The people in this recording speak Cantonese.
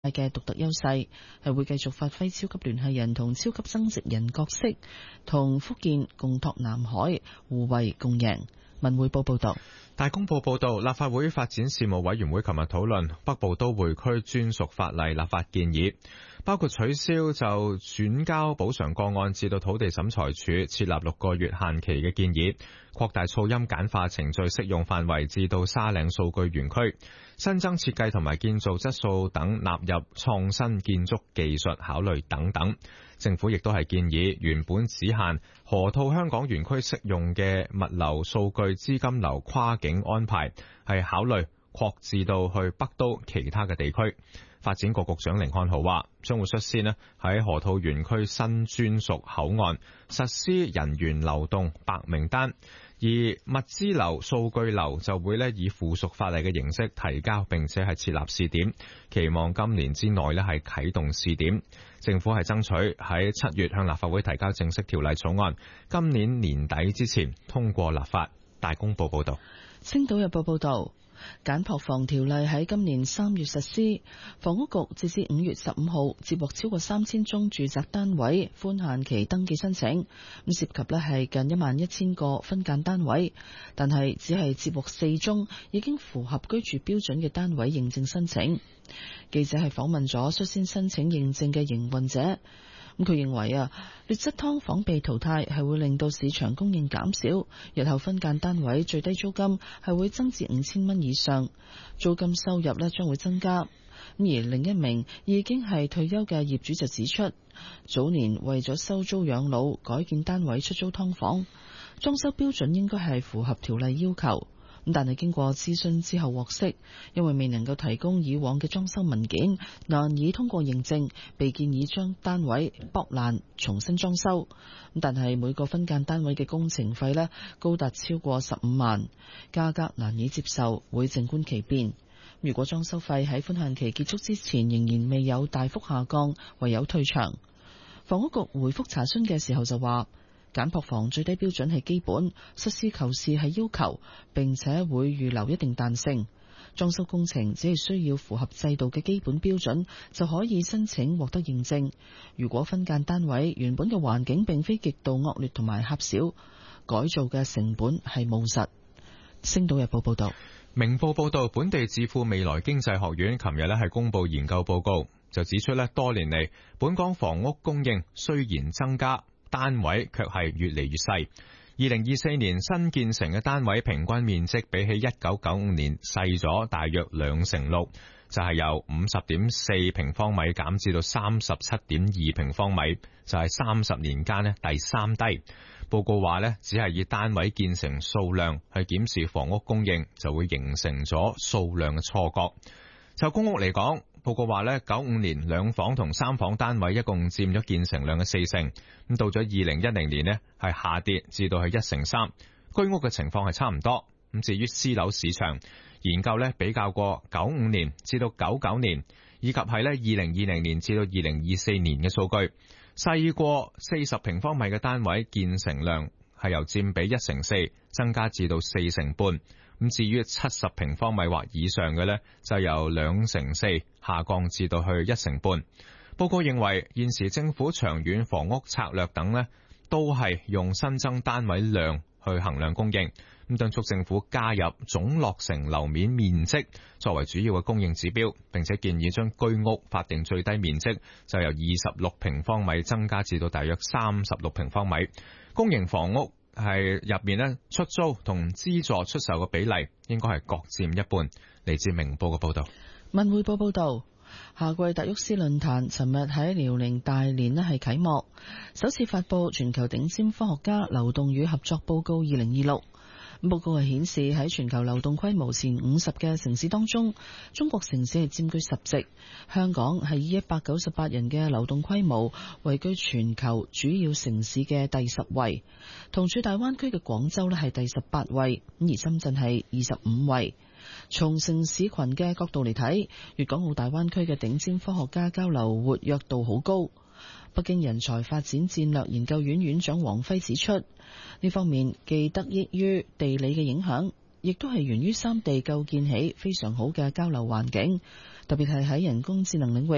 嘅獨特優勢，係會繼續發揮超級聯繫人同超級增值人角色，同福建共拓南海，互惠共贏。文匯報報道。 大公報報道，立法會發展事務委員會琴日討論北部都會區專屬法例立法建議，包括取消就轉交補償個案至到土地審裁處設立6個月限期嘅建議，擴大噪音簡化程序適用範圍至到沙嶺數據園區，新增設計同埋建造質素等納入創新建築技術考慮等等。政府亦都係建議原本只限河套香港園區適用嘅物流數據資金流跨境安排，係考慮擴至到去北都其他嘅地區。發展局局長甯漢豪話，將會率先咧喺河套園區新專屬口岸實施人員流動白名單，而物資流、數據流就會以附屬法例嘅形式提交，並且係設立試點，期望今年之內係啟動試點。政府係爭取喺7月向立法會提交正式條例草案，今年年底之前通過立法。大公報報道。 星島日報報道，簡樸房條例喺今年3月實施，房屋局截至5月15號接獲超過3000宗住宅單位寬限期登記申請，咁涉及係近11000個分間單位，但係只係接獲4宗已經符合居住標準嘅單位認證申請。記者係訪問咗率先申請認證嘅營運者。佢認為劣質劏房被淘汰係會令到市場供應減少，日後分間單位最低租金係會增至5000蚊以上，租金收入將會增加。而另一名已經係退休嘅業主就指出，早年為咗收租養老改建單位出租劏房，裝修標準應該係符合條例要求。但係經過諮詢之後獲悉，因為未能夠提供以往嘅裝修文件，難以通過認證，被建議將單位剝爛重新裝修。但係每個分間單位嘅工程費高達超過15萬，價格難以接受，會靜觀其變。如果裝修費喺寬限期結束之前仍然未有大幅下降，唯有退場。房屋局回覆查詢嘅時候就話，簡樸房最低標準係基本，實事求是係要求，並且會預留一定彈性。裝修工程只係需要符合制度嘅基本標準，就可以申請獲得認證。如果分間單位原本嘅環境並非極度惡劣同埋狹小，改造嘅成本係務實。星島日報報道。 明報報道，本地智庫未來經濟學院琴日係公布研究報告，就指出多年嚟本港房屋供應雖然增加，單位卻係越嚟越細。2024年新建成嘅單位平均面積比起1995年細咗大約6%，就係由50.4平方米減至到37.2平方米，就係30年間第3低。報告話只係以單位建成數量去檢視房屋供應，就會形成咗數量嘅錯覺。就公屋嚟講，報告話95年2房同3房單位一共佔咗建成量嘅40%，咁到咗2010年係下跌至到係1%。居屋嘅情況係差唔多。咁至於私樓市場，研究比較過95年至到99年，以及係2020年至到2024年嘅數據，細過40平方米嘅單位建成量係由佔比1%增加至到4%半。咁至於70平方米或以上嘅就由2%下降至到去1%半。報告認為現時政府長遠房屋策略等都係用新增單位量去衡量供應，咁敦促政府加入總落成樓面面積作為主要嘅供應指標，並且建議將居屋法定最低面積就由26平方米增加至到大約36平方米。公營房屋係入面出租同資助出售嘅比例應該係各佔一半。嚟自明報嘅報道。 文匯報報道，夏季達沃斯論壇尋日喺遼寧大連係啟幕，首次發佈全球頂尖科學家流動與合作報告2026。報告係顯示喺全球流動規模前50嘅城市當中，中國城市係佔據10席，香港係以198人嘅流動規模位居全球主要城市嘅第10位，同處大灣區嘅廣州係第18位，而深圳係25位。從城市群嘅角度嚟睇，粵港澳大灣區嘅頂尖科學家交流活躍度好高。北京人才發展戰略研究院院長王輝指出，呢方面既得益於地理嘅影響，亦都係源於三地構建起非常好嘅交流環境，特別係喺人工智能領域。